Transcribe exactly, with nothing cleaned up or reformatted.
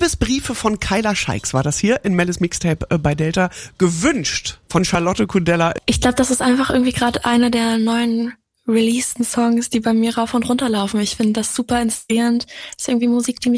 Liebesbriefe von Kyla Scheiks war das hier in Mellis Mixtape äh, bei Delta. Gewünscht von Charlotte Kudella. Ich glaube, das ist einfach irgendwie gerade einer der neuen releaseden Songs, die bei mir rauf und runter laufen. Ich finde das super inspirierend. Das ist irgendwie Musik, die mich